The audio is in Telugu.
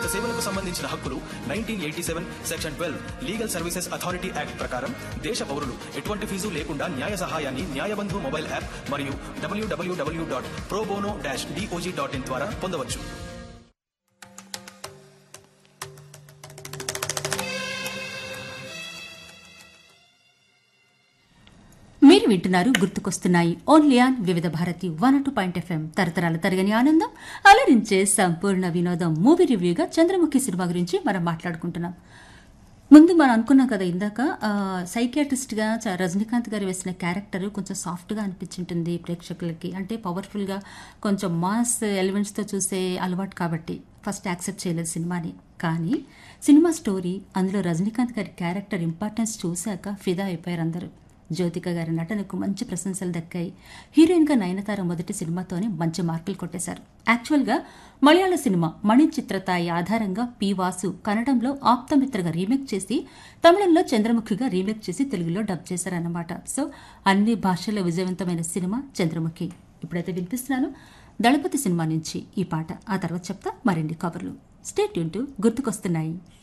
సేవలకు సంబంధించిన హక్కులు 1987 section 12 legal services authority act ప్రకారం దేశ పౌరులు ఎటువంటి ఫీజు లేకుండా న్యాయ సహాయాన్ని న్యాయబంధు మొబైల్ యాప్ మరియు www.probono-doj.in ద్వారా పొందవచ్చు. మీరు వింటున్నారు గుర్తుకొస్తున్నాయి ఓన్లీ ఆన్ వివిధ భారతి 102.fm తరతరాల తరగని ఆనందం అలరించే సంపూర్ణ వినోదం. మూవీ రివ్యూగా చంద్రముఖి సినిమా గురించి మనం మాట్లాడుకుంటున్నాం. ముందు మనం అనుకున్నాం కదా ఇందాక, సైకియాట్రిస్ట్గా రజనీకాంత్ గారు వేసిన క్యారెక్టర్ కొంచెం సాఫ్ట్గా అనిపించింటుంది ప్రేక్షకులకి. అంటే పవర్ఫుల్గా కొంచెం మాస్ ఎలిమెంట్స్తో చూసే అలవాటు కాబట్టి ఫస్ట్ యాక్సెప్ట్ చేయలేదు సినిమాని. కానీ సినిమా స్టోరీ, అందులో రజనీకాంత్ గారి క్యారెక్టర్ ఇంపార్టెన్స్ చూశాక ఫిదా అయిపోయారు అందరూ. జ్యోతిక గారి నటనకు మంచి ప్రశంసలు దక్కాయి. హీరోయిన్గా నయనతార మొదటి సినిమాతోనే మంచి మార్కులు కొట్టేశారు. యాక్చువల్గా మలయాళ సినిమా మణి చిత్రతాయి ఆధారంగా పి వాసు కన్నడంలో ఆప్తమిత్రగా రీమేక్ చేసి, తమిళంలో చంద్రముఖిగా రీమేక్ చేసి తెలుగులో డబ్ చేశారన్నమాట. సో అన్ని భాషల్లో విజయవంతమైన సినిమా చంద్రముఖి. ఇప్పుడైతే వినిపిస్తున్నాను దళపతి సినిమా నుంచి ఈ పాట. ఆ తర్వాత చెప్తా మరిన్ని కవర్లు. స్టే ట్యూన్ టు గుర్తుకొస్తున్నాయి.